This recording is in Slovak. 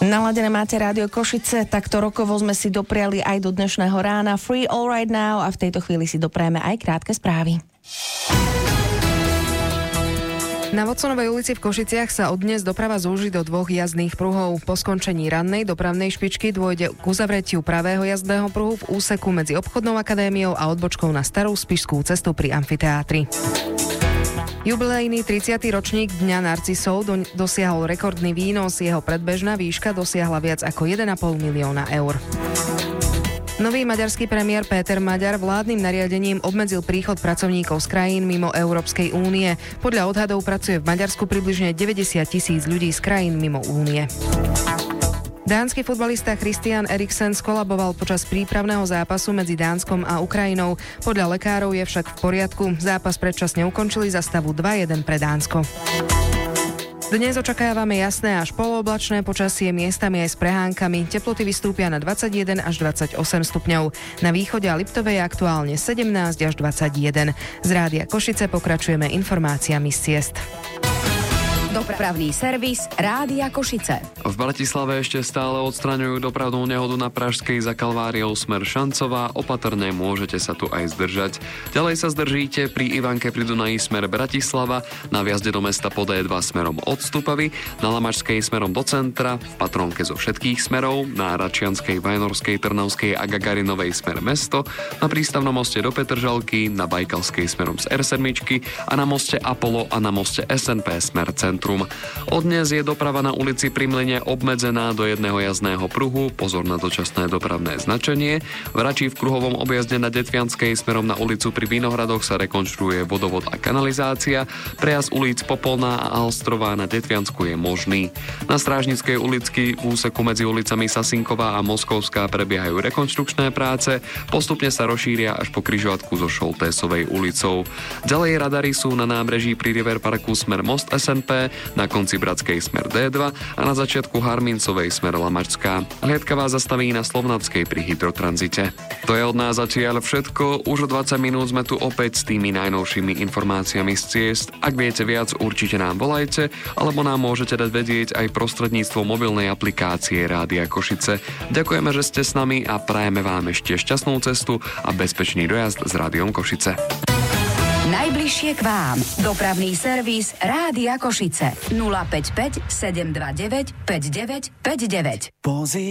Naladené máte Rádio Košice, takto rokovo sme si dopriali aj do dnešného rána Free All Right Now a v tejto chvíli si doprajeme aj krátke správy. Na Watsonovej ulici v Košiciach sa od dnes doprava zúži do 2 jazdných pruhov. Po skončení rannej dopravnej špičky dôjde k uzavretiu pravého jazdného pruhu v úseku medzi obchodnou akadémiou a odbočkou na Starú Spišskú cestu pri amfiteátri. Jubilejný 30. ročník Dňa narcisov dosiahol rekordný výnos. Jeho predbežná výška dosiahla viac ako 1,5 milióna eur. Nový maďarský premiér Péter Maďar vládnym nariadením obmedzil príchod pracovníkov z krajín mimo Európskej únie. Podľa odhadov pracuje v Maďarsku približne 90,000 ľudí z krajín mimo únie. Dánsky futbalista Christian Eriksen skolaboval počas prípravného zápasu medzi Dánskom a Ukrajinou. Podľa lekárov je však v poriadku. Zápas predčasne ukončili za stavu 2-1 pre Dánsko. Dnes očakávame jasné až polooblačné počasie, miestami aj s prehánkami. Teploty vystúpia na 21 až 28 stupňov. Na východe a Liptove je aktuálne 17 až 21. Z Rádia Košice pokračujeme informáciami z ciest. Dopravný servis Rádia Košice. V Bratislave ešte stále odstraňujú dopravnú nehodu na Pražskej za Kalváriou smer Šancová. Opatrne môžete sa tu aj zdržať. Ďalej sa zdržíte pri Ivanke pri Dunaji smer Bratislava, na vjazde do mesta po D2 smerom od Stupavy, na Lamačskej smerom do centra, v Patrónke zo všetkých smerov, na Račianskej, Vajnorskej, Trnavskej a Gagarinovej smer mesto, na prístavnom moste do Petržalky, na Bajkalskej smerom z R7 a na moste Apollo a na moste SNP smer centrum. Od dnes je doprava na ulici Pri Mlyne obmedzená do jedného jazdného pruhu, pozor na dočasné dopravné značenie. V Račí v kruhovom objazde na Detvianskej smerom na ulicu Pri Vinohradoch sa rekonštruuje vodovod a kanalizácia. Prejazd ulic Popolná a Alstrová na Detviansku je možný. Na Strážnickej ulici v úseku medzi ulicami Sasinková a Moskovská prebiehajú rekonštrukčné práce, postupne sa rozšíria až po križovatku so Šoltésovej ulicou. Ďalej radary sú na nábreží pri River Parku smer Most SNP, na konci Bratskej smer D2 a na začiatku Harmincovej smer Lamačská. Hliadka vás zastaví na Slovnatskej pri Hydrotranzite. To je od nás zatiaľ všetko. Už o 20 minút sme tu opäť s tými najnovšími informáciami z ciest. Ak viete viac, určite nám volajte, alebo nám môžete dať vedieť aj prostredníctvom mobilnej aplikácie Rádia Košice. Ďakujeme, že ste s nami a prajeme vám ešte šťastnú cestu a bezpečný dojazd s Rádiom Košice. Najbližšie k vám. Dopravný servis Rádia Košice. 055 729 5959.